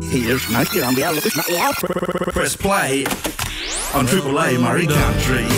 Here's Nike on the Press play on Triple A Murray Country.